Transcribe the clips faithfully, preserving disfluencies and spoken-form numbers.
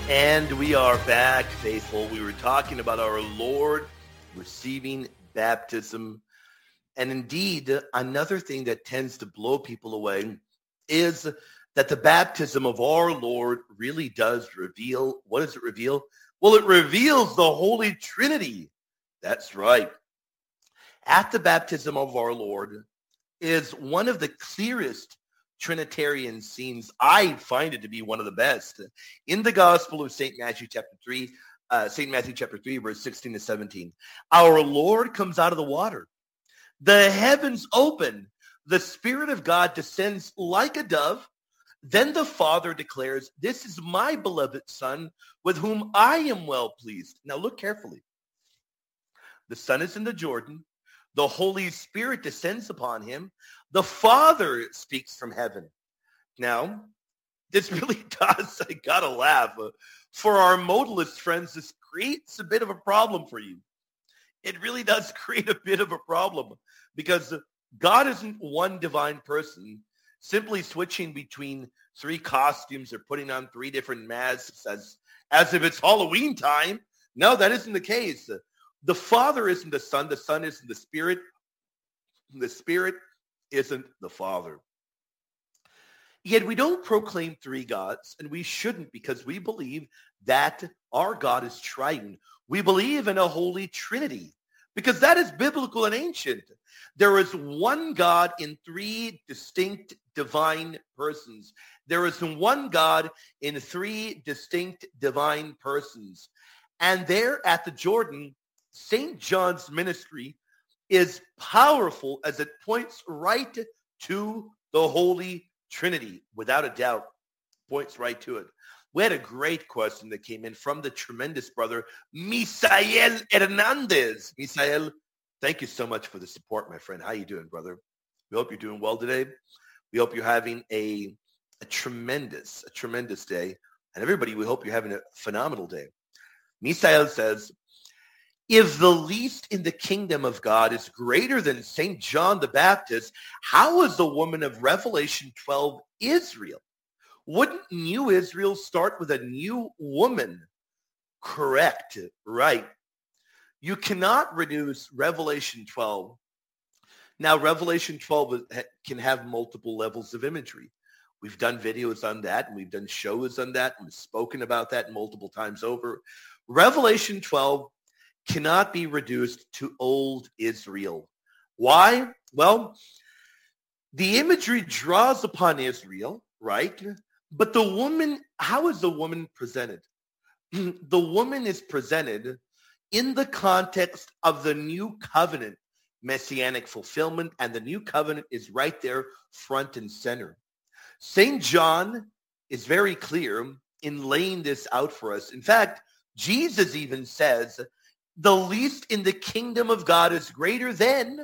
And we are back, faithful. We were talking about our Lord receiving baptism. And indeed, another thing that tends to blow people away is that the baptism of our Lord really does reveal, what does it reveal? Well, it reveals the Holy Trinity. That's right. At the baptism of our Lord is one of the clearest Trinitarian scenes. I find it to be one of the best. In the Gospel of Saint Matthew chapter three, uh, Saint Matthew chapter three, verse sixteen to seventeen, our Lord comes out of the water. The heavens open. The Spirit of God descends like a dove. Then the Father declares, "This is my beloved Son, with whom I am well pleased." Now look carefully. The Son is in the Jordan. The Holy Spirit descends upon him. The Father speaks from heaven. Now, this really does, I gotta laugh. Uh, for our modalist friends, this creates a bit of a problem for you. It really does create a bit of a problem because God isn't one divine person simply switching between three costumes or putting on three different masks as, as if it's Halloween time. No, that isn't the case. The Father isn't the Son. The Son isn't the Spirit. The Spirit isn't the Father. Yet we don't proclaim three gods, and we shouldn't, because we believe that our God is triune. We believe in a holy Trinity, because that is biblical and ancient. There is one God in three distinct divine persons. There is one God in three distinct divine persons. And there at the Jordan, Saint John's ministry is powerful as it points right to the Holy Trinity, without a doubt, points right to it. We had a great question that came in from the tremendous brother, Misael Hernandez. Misael, thank you so much for the support, my friend. How you doing, brother? We hope you're doing well today. We hope you're having a, a tremendous, a tremendous day. And everybody, we hope you're having a phenomenal day. Misael says, if the least in the kingdom of God is greater than Saint John the Baptist, how is the woman of Revelation twelve Israel? Wouldn't new Israel start with a new woman? Correct. Right. You cannot reduce Revelation twelve. Now, Revelation twelve can have multiple levels of imagery. We've done videos on that, and we've done shows on that, and we've spoken about that multiple times over. Revelation twelve cannot be reduced to old Israel. Why? Well, the imagery draws upon Israel, right? But the woman, how is the woman presented? The woman is presented in the context of the new covenant messianic fulfillment, and the new covenant is right there front and center. Saint John is very clear in laying this out for us. In fact, Jesus even says, the least in the kingdom of God is greater than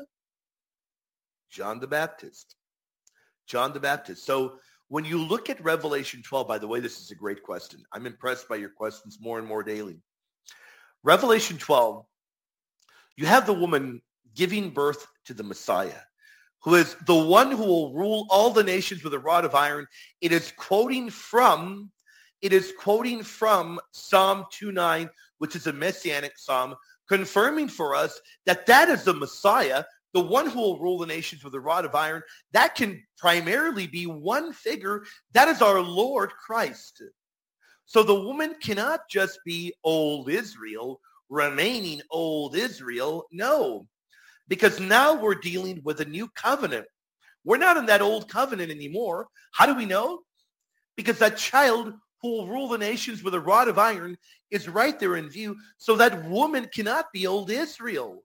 John the Baptist. John the Baptist. So when you look at Revelation twelve, by the way, this is a great question. I'm impressed by your questions more and more daily. Revelation twelve, you have the woman giving birth to the Messiah, who is the one who will rule all the nations with a rod of iron. It is quoting from, it is quoting from Psalm two nine, which is a messianic psalm, confirming for us that that is the Messiah, the one who will rule the nations with a rod of iron. That can primarily be one figure. That is our Lord Christ. So the woman cannot just be old Israel, remaining old Israel. No, because now we're dealing with a new covenant. We're not in that old covenant anymore. How do we know? Because that child who will rule the nations with a rod of iron is right there in view. So that woman cannot be old Israel.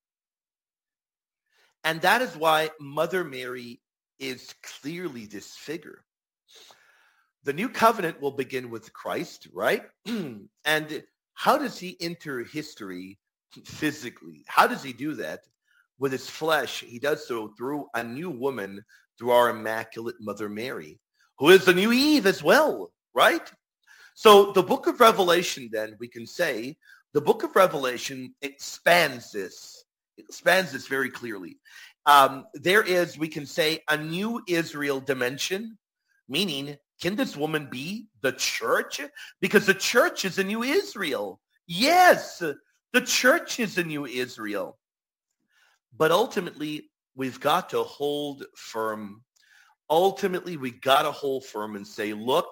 And that is why Mother Mary is clearly this figure. The new covenant will begin with Christ, right? And how does he enter history physically? How does he do that? With his flesh, he does so through a new woman, through our Immaculate Mother Mary, who is the new Eve as well, right? So the book of Revelation, then, we can say, the book of Revelation expands this, expands this very clearly. Um, there is, we can say, a new Israel dimension, meaning Can this woman be the church? Because the church is the new Israel. Yes, the church is the new Israel. But ultimately, we've got to hold firm. Ultimately, we got to hold firm and say, look,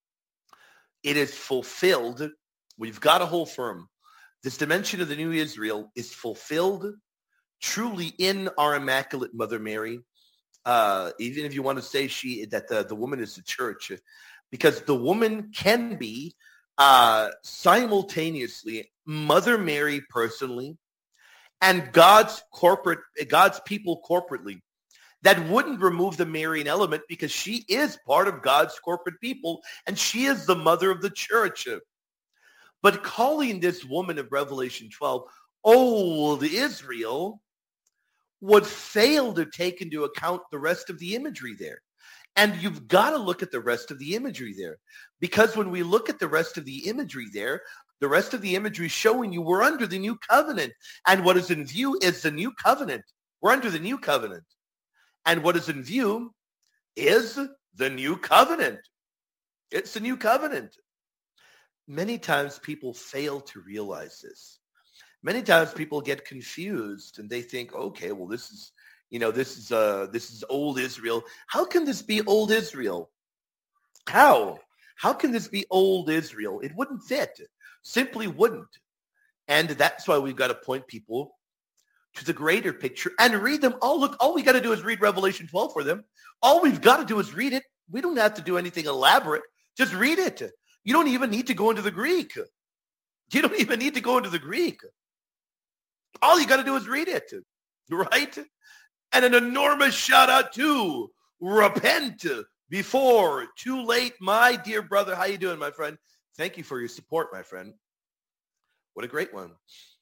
it is fulfilled. We've got to hold firm. This dimension of the new Israel is fulfilled truly in our Immaculate Mother Mary. Uh, even if you want to say she that the, the woman is the church, because the woman can be uh, simultaneously Mother Mary personally and God's corporate, God's people corporately. That wouldn't remove the Marian element because she is part of God's corporate people and she is the mother of the church. But calling this woman of Revelation twelve old Israel would fail to take into account the rest of the imagery there. And you've got to look at the rest of the imagery there. Because when we look at the rest of the imagery there, the rest of the imagery showing you we're under the new covenant. And what is in view is the new covenant. We're under the new covenant. And what is in view is the new covenant. It's the new covenant. Many times people fail to realize this. Many times people get confused and they think, okay, well, this is, you know, this is uh, this is old Israel. How can this be old Israel? How? How can this be old Israel? It wouldn't fit. Simply wouldn't. And that's why we've got to point people to the greater picture and read them. Oh, look, all we got to do is read Revelation twelve for them. All we've got to do is read it. We don't have to do anything elaborate. Just read it. You don't even need to go into the Greek. You don't even need to go into the Greek. All you got to do is read it, right? And an enormous shout out to repent before too late. My dear brother, how you doing, my friend? Thank you for your support, my friend. What a great one.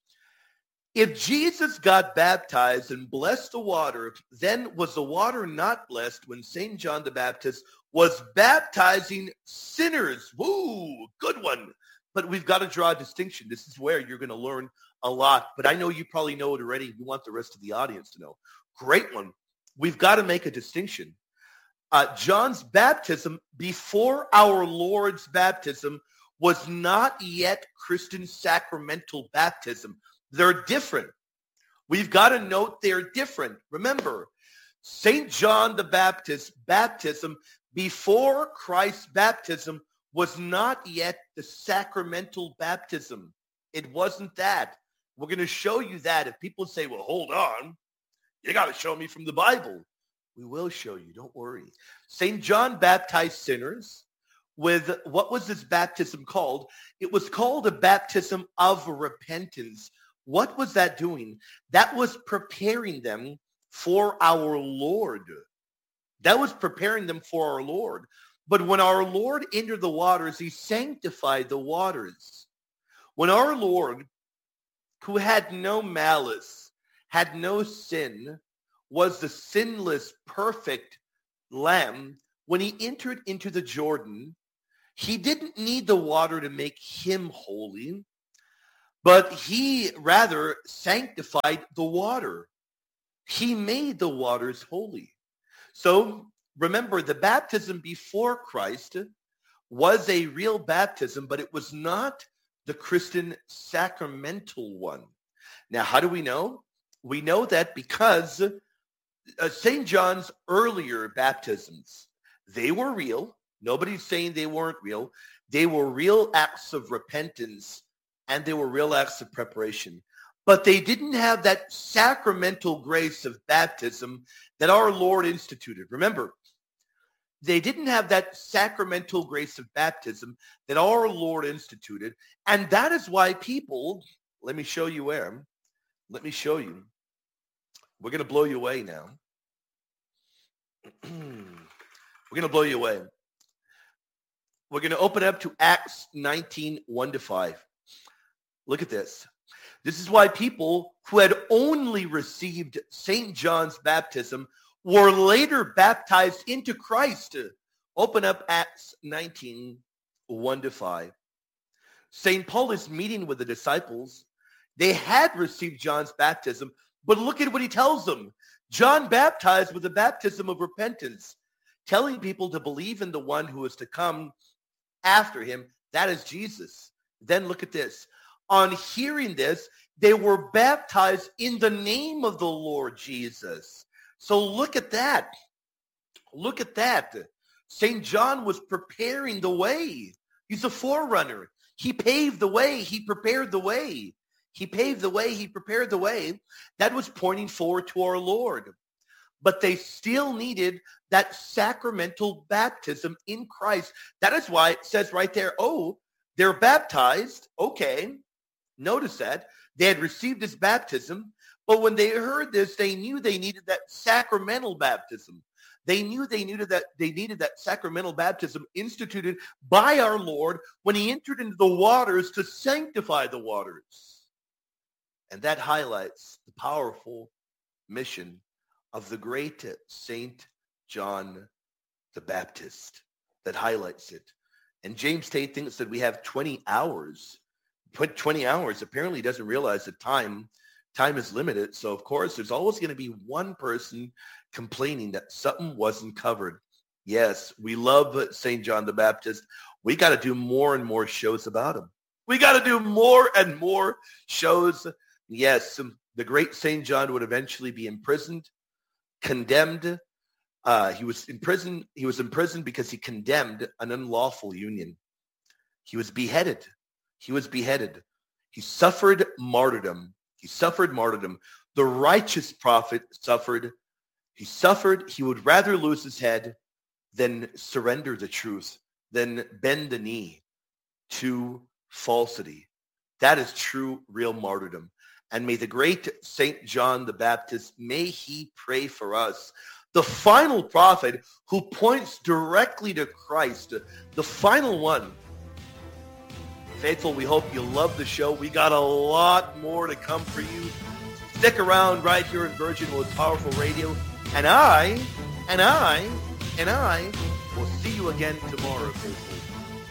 If Jesus got baptized and blessed the water, then was the water not blessed when Saint John the Baptist was baptizing sinners? Woo, good one. But we've got to draw a distinction. This is where you're going to learn a lot. But I know you probably know it already. You want the rest of the audience to know. Great one. We've got to make a distinction. Uh, John's baptism before our Lord's baptism was not yet Christian sacramental baptism. They're different. We've got to note they're different. Remember, Saint John the Baptist's baptism before Christ's baptism was not yet the sacramental baptism. It wasn't that. We're going to show you that. If people say, well, hold on, you got to show me from the Bible. We will show you. Don't worry. Saint John baptized sinners with, what was this baptism called? It was called a baptism of repentance. What was that doing? That was preparing them for our Lord. That was preparing them for our Lord. But when our Lord entered the waters, he sanctified the waters. When our Lord, who had no malice, had no sin, was the sinless, perfect Lamb, when he entered into the Jordan, he didn't need the water to make him holy, but he rather sanctified the water. He made the waters holy. So remember, the baptism before Christ was a real baptism, but it was not the Christian sacramental one. Now, how do we know? We know that because uh, Saint John's earlier baptisms, they were real. Nobody's saying they weren't real. They were real acts of repentance, and they were real acts of preparation. But they didn't have that sacramental grace of baptism that our Lord instituted. Remember, they didn't have that sacramental grace of baptism that our Lord instituted. And that is why people, let me show you where. Let me show you. We're going to blow you away now. We're going to blow you away. We're going to open up to Acts nineteen, one to five. Look at this. This is why people who had only received Saint John's baptism were later baptized into Christ. Open up Acts nineteen, one to five. Saint Paul is meeting with the disciples. They had received John's baptism, but look at what he tells them. John baptized with the baptism of repentance. telling people to believe in the one who is to come after him. That is Jesus. Then look at this. On hearing this, they were baptized in the name of the Lord Jesus. So look at that. Look at that. Saint John was preparing the way. He's a forerunner. He paved the way. He prepared the way. He paved the way. He prepared the way. That was pointing forward to our Lord. But they still needed that sacramental baptism in Christ. That is why it says right there, oh, they're baptized. Okay. Notice that. They had received this baptism, but when they heard this, they knew they needed that sacramental baptism. They knew they needed that they needed that sacramental baptism instituted by our Lord when he entered into the waters to sanctify the waters. And that highlights the powerful mission of the great Saint John the Baptist. That highlights it. And James Tate thinks that we have twenty hours. twenty hours apparently doesn't realize that time time is limited. So of course there's always going to be one person complaining that something wasn't covered. Yes, we love Saint John the Baptist. We got to do more and more shows about him. We got to do more and more shows. Yes, the great Saint John would eventually be imprisoned, condemned. Uh, he was in prison. He was imprisoned because he condemned an unlawful union. He was beheaded. He was beheaded. He suffered martyrdom. He suffered martyrdom. The righteous prophet suffered. He suffered. He would rather lose his head than surrender the truth, than bend the knee to falsity. That is true, real martyrdom. And may the great Saint John the Baptist, may he pray for us. The final prophet who points directly to Christ, the final one. Faithful, we hope you love the show. We got a lot more to come for you. Stick around right here in Virgin with Powerful Radio. And I, and I, and I will see you again tomorrow, faithful.